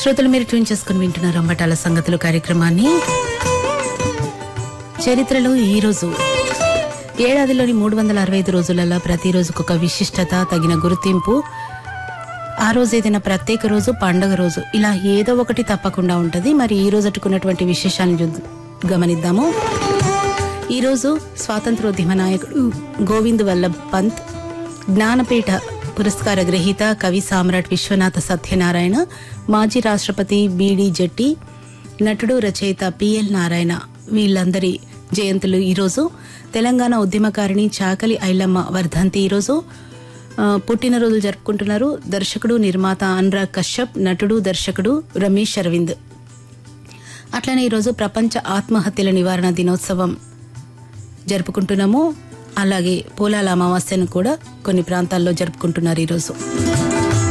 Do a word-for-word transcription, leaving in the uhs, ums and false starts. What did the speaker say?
శ్రోతలు మీరు ట్యూన్ చేసుకుని వింటున్నారు అంబటాల సంగతులు కార్యక్రమాన్ని. చరిత్రలో ఈ రోజు ఏడాదిలోని మూడు వందల అరవై ఐదు రోజులలో ప్రతి రోజుకొక విశిష్టత, తగిన గుర్తింపు, ఆ రోజు ఏదైనా ప్రత్యేక రోజు, పండగ రోజు, ఇలా ఏదో ఒకటి తప్పకుండా ఉంటది. మరి ఈ రోజు అట్టుకున్నటువంటి విశేషాలను గమనిద్దాము. ఈ రోజు స్వాతంత్రోద్యమ నాయకుడు గోవింద్ వల్లభ్ పంత్, జ్ఞానపీఠ పురస్కార గ్రహీత కవి సామ్రాట్ విశ్వనాథ సత్యనారాయణ, మాజీ రాష్ట్రపతి బిడి జెట్టి, నటుడు రచయిత పిఎల్ నారాయణ, వీళ్ళందరి జయంతులు ఈరోజు. తెలంగాణ ఉద్యమకారిణి చాకలి ఐలమ్మ వర్ధంతి ఈరోజు. పుట్టినరోజులు జరుపుకుంటున్నారు దర్శకుడు, నిర్మాత అనురాగ్ కశ్యప్, నటుడు, దర్శకుడు రమేష్ అరవింద్. అట్లనే ఈరోజు ప్రపంచ ఆత్మహత్యల నివారణ దినోత్సవం జరుపుకుంటున్నాము. అలాగే పోలాల అమావాస్యను కూడా కొన్ని ప్రాంతాల్లో జరుపుకుంటున్నారు ఈరోజు.